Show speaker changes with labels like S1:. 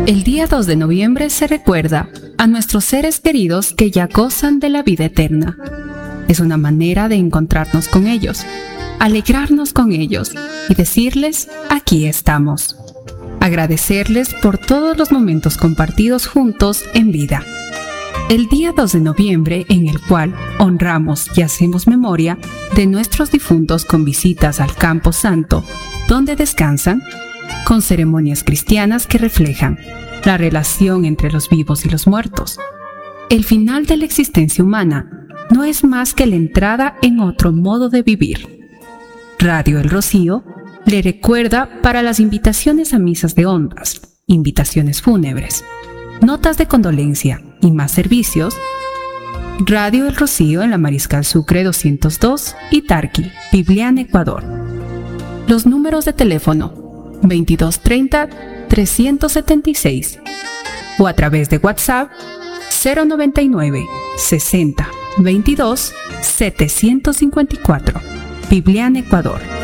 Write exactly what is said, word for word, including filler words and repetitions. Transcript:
S1: El día dos de noviembre se recuerda a nuestros seres queridos que ya gozan de la vida eterna. Es una manera de encontrarnos con ellos, alegrarnos con ellos y decirles: aquí estamos. Agradecerles por todos los momentos compartidos juntos en vida. El día dos de noviembre, en el cual honramos y hacemos memoria de nuestros difuntos con visitas al Campo Santo, donde descansan, con ceremonias cristianas que reflejan la relación entre los vivos y los muertos. El final de la existencia humana no es más que la entrada en otro modo de vivir. Radio El Rocío le recuerda para las invitaciones a misas de honras, invitaciones fúnebres, notas de condolencia y más servicios. Radio El Rocío en la Mariscal Sucre doscientos dos y Tarqui, Biblián, Ecuador. Los números de teléfono veintidós treinta, trescientos setenta y seis o a través de WhatsApp cero noventa y nueve, sesenta, veintidós, setecientos cincuenta y cuatro, Biblián, Ecuador.